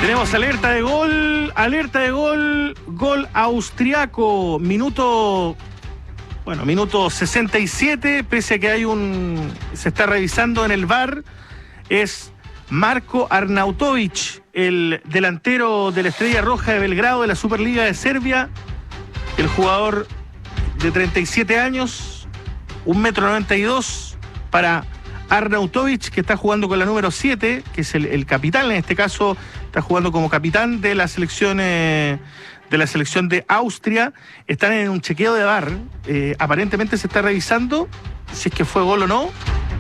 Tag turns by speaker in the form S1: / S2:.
S1: Tenemos alerta de gol austriaco, minuto 67, pese a que se está revisando en el VAR, es Marko Arnautovic, el delantero de la Estrella Roja de Belgrado de la Superliga de Serbia, el jugador de 37 años, 1,92 m para Arnautovic, que está jugando con la número 7, que es el capitán, en este caso está jugando como capitán de la selección de Austria. Están en un chequeo de VAR, aparentemente se está revisando si es que fue gol o no.